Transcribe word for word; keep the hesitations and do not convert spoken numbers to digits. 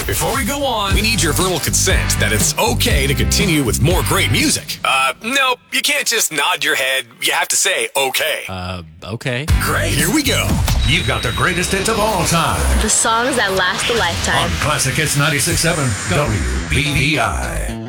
Before we go on, we need your verbal consent that it's okay to continue with more great music. Uh, nope, you can't just nod your head. You have to say okay. Uh, okay. Great, here we go. You've got the greatest hits of all time. The songs that last a lifetime. On Classic Hits ninety-six point seven W B V I.